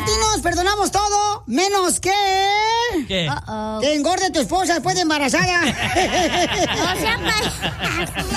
latinos perdonamos todo, menos que... ¿Qué? Que engorde tu esposa después de embarazada. No sean payasos.